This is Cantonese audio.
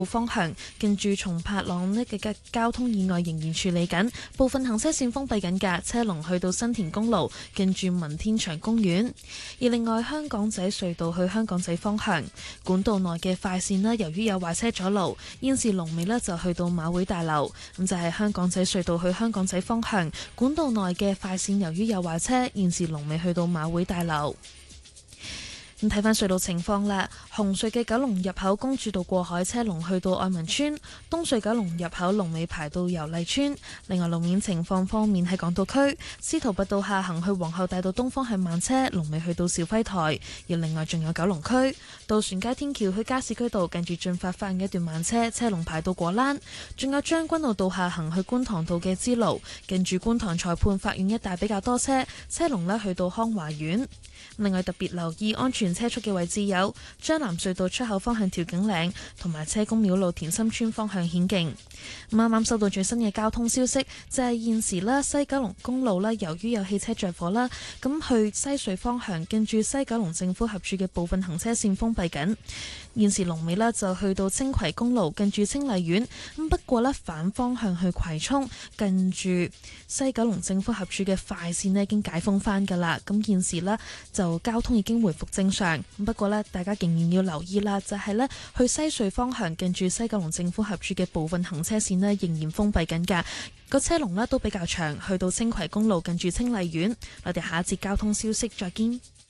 方向近住松柏塱呢嘅交通意外仍然處理緊，部分行車線封閉緊嘅車龍去到新田公路近住文天祥公園。而另外香港仔隧道去香港仔方向管道內嘅快線呢，由於有壞車阻路，現時龍尾呢就去到馬會大樓。咁就係香港仔隧道去香港仔方向管道內嘅快線，由於有壞車，現時龍尾去到馬會大樓。咁睇翻隧道情況啦，紅隧嘅九龍入口公主道過海車龍去到愛民村，東隧九龍入口龍尾排到油麗村。另外路面情況方面喺港島區，司徒拔道下行去皇后大道東方向慢車，龍尾去到肇輝台。而另外仲有九龍區渡船街天橋去加士居道近住進發花園一段慢車，車龍排到果欄。仲有將軍澳道下行去觀塘道嘅支路近住觀塘裁判法院一帶比較多車，車龍呢去到康華苑。另外特別留意安全車速嘅位置有將南隧道出口方向調景嶺同埋車公廟路田心村方向顯徑。啱啱收到最新嘅交通消息，就係現時啦西九龍公路啦，由於有汽車着火啦，咁去西隧方向近住西九龍政府合署嘅部分行車線封閉緊。現時龍尾啦就去到青葵公路近住清麗苑，咁不過呢反方向去葵涌近住西九龍政府合署嘅快線呢已經解封翻噶啦，咁現時呢就交通已經回復正常。不過呢大家仍然要留意啦，就係呢去西隧方向近住西九龍政府合署嘅部分行車線呢仍然封閉緊噶，個車龍呢都比較長，去到青葵公路近住清麗苑。我哋下一節交通消息再見。